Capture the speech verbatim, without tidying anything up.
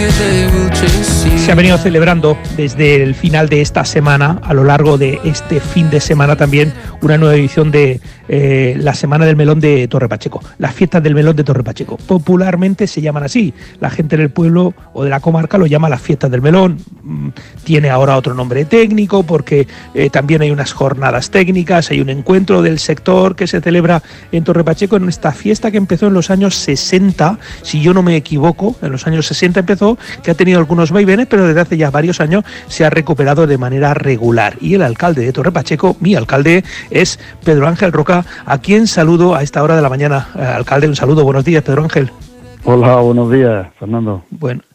Se ha venido celebrando desde el final de esta semana, a lo largo de este fin de semana también, una nueva edición de eh, la Semana del Melón de Torre Pacheco, las fiestas del melón de Torre Pacheco. Popularmente se llaman así, la gente del pueblo o de la comarca lo llama las fiestas del melón. Tiene ahora otro nombre técnico porque eh, también hay unas jornadas técnicas, hay un encuentro del sector que se celebra en Torre Pacheco en esta fiesta que empezó en los años sesenta, si yo no me equivoco, en los años sesenta empezó, que ha tenido algunos vaivenes, pero desde hace ya varios años se ha recuperado de manera regular. Y el alcalde de Torre Pacheco, mi alcalde, es Pedro Ángel Roca, a quien saludo a esta hora de la mañana. Eh, alcalde, un saludo, buenos días, Pedro Ángel. Hola, buenos días, Fernando. Bueno,